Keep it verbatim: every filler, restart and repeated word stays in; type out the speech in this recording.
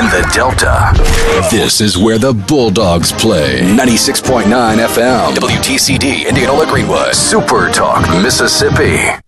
the Delta. This is where the Bulldogs play. ninety-six point nine F M. W T C D, Indianola Greenwood. Super Talk, Mississippi.